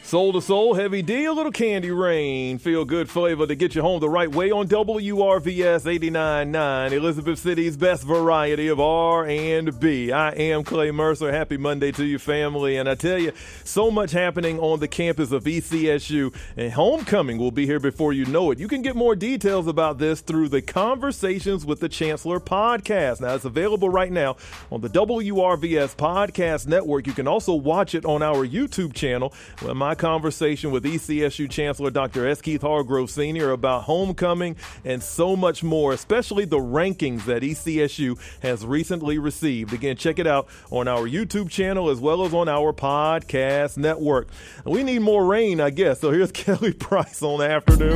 Soul to soul, heavy D, a little candy rain. Feel good flavor to get you home the right way on WRVS 89.9, Elizabeth City's best variety of R&B. I am Clay Mercer. Happy Monday to you, family. And I tell you, so much happening on the campus of ECSU, and homecoming will be here before you know it. You can get more details about this through the Conversations with the Chancellor podcast. Now, it's available right now on the WRVS Podcast Network. You can also watch it on our YouTube channel, where my conversation with ECSU Chancellor Dr. S. Keith Hargrove Sr. about homecoming and so much more, especially the rankings that ECSU has recently received. Again, check it out on our YouTube channel as well as on our podcast network. We need more rain, I guess. So here's Kelly Price on the afternoon.